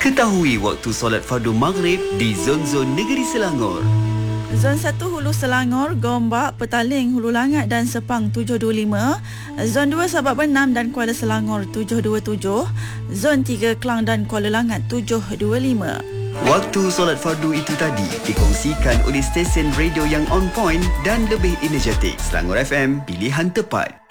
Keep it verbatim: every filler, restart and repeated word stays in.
Ketahui waktu solat fardu maghrib di zon-zon negeri Selangor. Zon satu Hulu Selangor, Gombak, Petaling, Hulu Langat dan Sepang tujuh dua lima. Zon dua Sabak Benam dan Kuala Selangor tujuh dua tujuh. Zon tiga Klang dan Kuala Langat tujuh dua lima. Waktu solat fardu itu tadi dikongsikan oleh stesen radio yang on point dan lebih energetik. Selangor F M, pilihan tepat.